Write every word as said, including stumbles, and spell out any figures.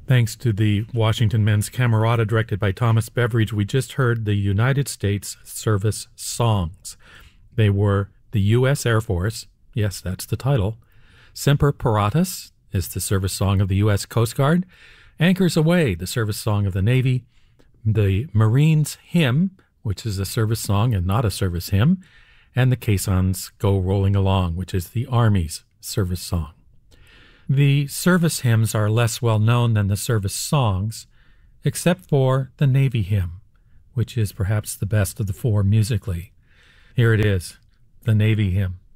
Thanks to the Washington Men's Camerata directed by Thomas Beveridge, we just heard the United States Service Songs. They were the U S Air Force, yes, that's the title. Semper Paratus is the service song of the U S Coast Guard. Anchors Aweigh, the service song of the Navy. The Marines Hymn, which is a service song and not a service hymn. And the Caissons Go Rolling Along, which is the Army's service song. The service hymns are less well known than the service songs, except for the Navy hymn, which is perhaps the best of the four musically. Here it is, the Navy hymn.